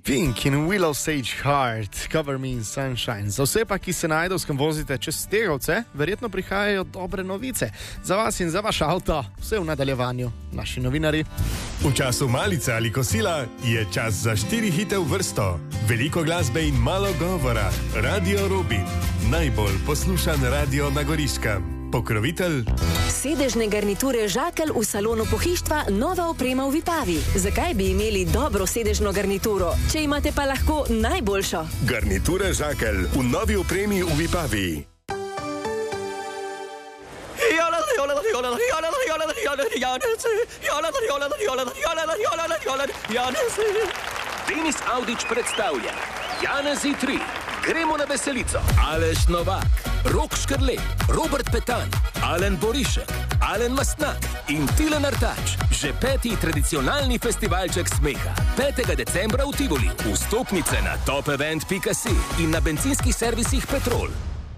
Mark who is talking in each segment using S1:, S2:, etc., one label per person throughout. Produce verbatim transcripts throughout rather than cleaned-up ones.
S1: Pink in Willow Sage Heart, Cover Me in Sunshine. Za vse pa, ki se najdovskem vozite čez Stegovce, verjetno prihajajo dobre novice. Za vas in za vaš avto, vse v nadaljevanju, naši novinari.
S2: V času malice ali kosila je čas za štiri hite v vrsto. Veliko glasbe in malo govora. Radio Rubin, najbolj poslušan radio na Goriškem. Pokrovitelj
S3: sedežne garniture Žakelj v salonu pohištva, nova oprema v Vipavi. Zakaj bi imeli dobro sedežno garnituro, če imate pa lahko najboljšo?
S2: Garniture Žakelj v novi opremi v Vipavi.
S4: Denis Avdić predstavlja Janezi tri. Gremo na veselico. Aleš Novak, Rok Škrlej, Robert Petan, Alen Borišek, Alen Mastnak in Tilen Artač. Že peti tradicionalni festivalček smeha. petega decembra v Tivoli. Vstopnice na top event pika si in na bencinskih servisih Petrol.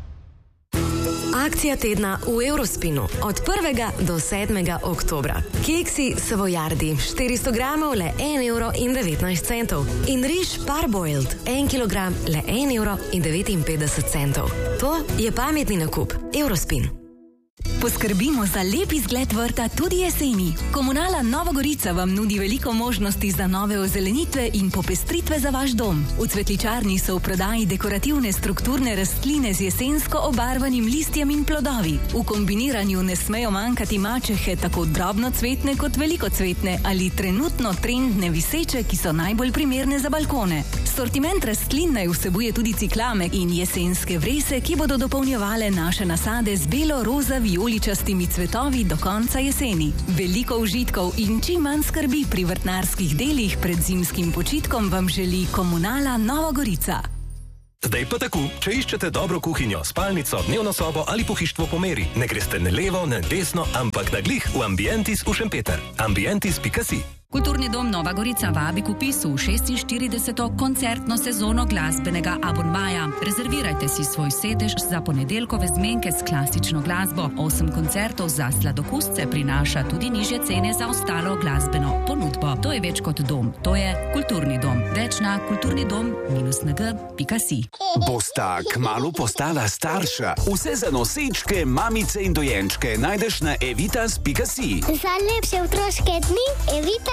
S3: Akcija tedna v Eurospinu od prvega do sedmega oktobra. Keksi Savojardi štiristo gramov le en evro in devetnajst centov in riž Parboiled en kilogram le en evro in devetinpetdeset centov. To je pametni nakup. Eurospin.
S5: Poskrbimo za lep izgled vrta tudi jeseni. Komunala Nova Gorica vam nudi veliko možnosti za nove ozelenitve in popestritve za vaš dom. V cvetličarni so v prodaji dekorativne strukturne rastline z jesensko obarvanim listjem in plodovi. V kombiniranju ne smejo manjkati mačehe, tako drobnocvetne kot velikocvetne ali trenutno trendne viseče, ki so najbolj primerne za balkone. Sortiment rastlin naj vsebuje tudi ciklame in jesenske vrese, ki bodo dopolnjevale naše nasade z belo, roza, vijoličastimi cvetovi do konca jeseni. Veliko užitkov in čim manj skrbi pri vrtnarskih delih pred zimskim počitkom vam želi Komunala Nova Gorica.
S6: Zdaj pa tako, če iščete dobro kuhinjo, spalnico, dnevno sobo ali pohištvo po meri, ne greste ne levo, ne desno, ampak na glih v Ambientis v Šempeter. Ambientis pika si.
S7: Kulturni dom Nova Gorica vabi k vpisu v šestinštirideseto koncertno sezono glasbenega abonmaja. Rezervirajte si svoj sedež za ponedeljkove zmenke s klasično glasbo. Osem koncertov za sladokusce prinaša tudi nižje cene za ostalo glasbeno ponudbo. To je več kot dom, to je kulturni dom. Več na kulturnidom minus n g pika si.
S8: Bosta kmalu postala starša. Vse za nosečke, mamice in dojenčke najdeš na evitas pika si.
S9: Za lepše otroške dni Evitas.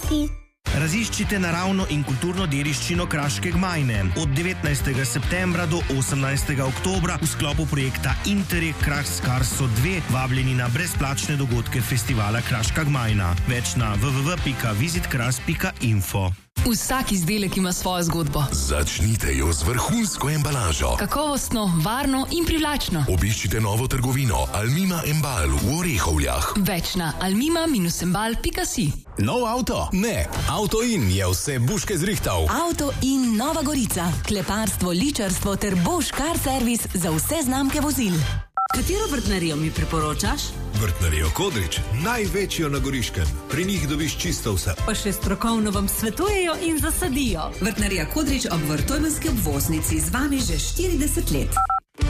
S10: Raziščite naravno in kulturno dediščino Kraške gmajne. Od devetnajstega septembra do osemnajstega oktobra v sklopu projekta Interreg Kraš Skarso dve vabljeni na brezplačne dogodke festivala Kraška gmajna. Več na w w w pika visit kras pika info.
S11: Vsak izdelek ima svojo zgodbo.
S12: Začnite jo z vrhunsko embalažo.
S11: Kakovostno, varno in privlačno.
S12: Obiščite novo trgovino Almima Embal v Orehovljah.
S11: Več na almima dash embal pika si.
S13: Nov avto? Ne. Auto In je vse buške zrihtal.
S5: Auto In Nova Gorica. Kleparstvo, ličarstvo ter Bosch Car Service za vse znamke vozil.
S14: Katero vrtnarijo mi priporočaš?
S15: Vrtnarijo Kodrič, največjo na Goriškem. Pri njih dobiš čisto vse.
S14: Pa še strokovno vam svetujejo in zasadijo. Vrtnarija Kodrič ob Vrtojmenski obvoznici z vami že štirideset let.